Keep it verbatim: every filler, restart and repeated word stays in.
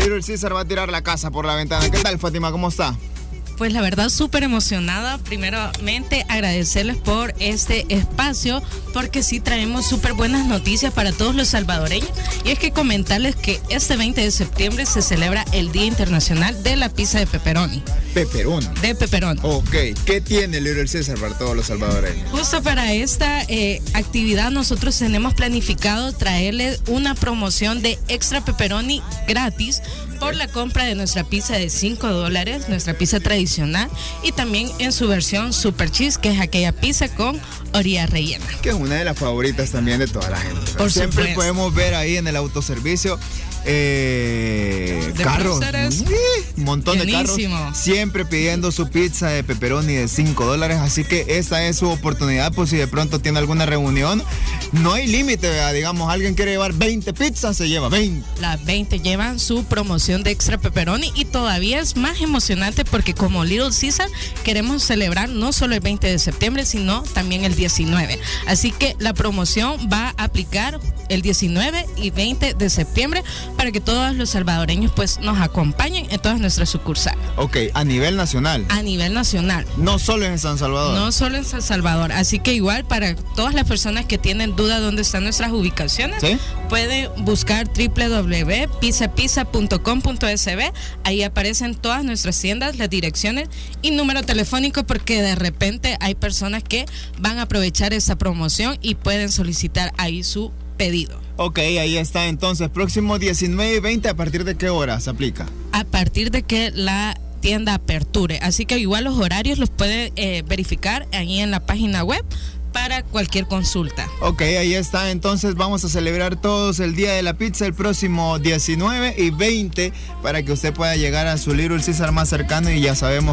Little Caesar va a tirar la casa por la ventana. ¿Qué tal, Fátima? ¿Cómo está? Pues la verdad súper emocionada, primeramente agradecerles por este espacio, porque sí traemos súper buenas noticias para todos los salvadoreños, y es que comentarles que este veinte de septiembre se celebra el Día Internacional de la Pizza de Pepperoni. Pepperoni. De Pepperoni. Ok, ¿qué tiene Little Caesar para todos los salvadoreños? Justo para esta eh, actividad nosotros tenemos planificado traerles una promoción de extra pepperoni gratis por la compra de nuestra pizza de cinco dólares, nuestra pizza tradicional, y también en su versión Super Cheese, que es aquella pizza con orilla rellena. Que es una de las favoritas también de toda la gente. Por Siempre supuesto. Podemos ver ahí en el autoservicio eh, de carros, próceres. un montón Buenísimo. de carros, siempre pidiendo su pizza de pepperoni de cinco dólares, así que esa es su oportunidad, pues si de pronto tiene alguna reunión, no hay límite, ¿verdad? Digamos, alguien quiere llevar veinte pizzas, se lleva veinte. Las veinte llevan su promoción de extra pepperoni, y todavía es más emocionante porque como Little Caesar queremos celebrar no solo el veinte de septiembre, sino también el diecinueve. Así que la promoción va a aplicar el diecinueve y veinte de septiembre para que todos los salvadoreños pues nos acompañen en todas nuestras sucursales. Ok, a nivel nacional. A nivel nacional. No solo en San Salvador. No solo en San Salvador. Así que igual para todas las personas que tienen duda dónde están nuestras ubicaciones, ¿sí? Pueden buscar doble u doble u doble u punto pizza pizza punto com punto es be. Ahí aparecen todas nuestras tiendas, las direcciones y número telefónico, porque de repente hay personas que van a aprovechar esa promoción y pueden solicitar ahí su pedido. Ok, ahí está entonces, próximo diecinueve y veinte, ¿a partir de qué hora se aplica? A partir de que la tienda aperture, así que igual los horarios los puede eh, verificar ahí en la página web para cualquier consulta. Ok, ahí está, entonces vamos a celebrar todos el Día de la Pizza el próximo diecinueve y veinte para que usted pueda llegar a su Little Caesar más cercano, y ya sabemos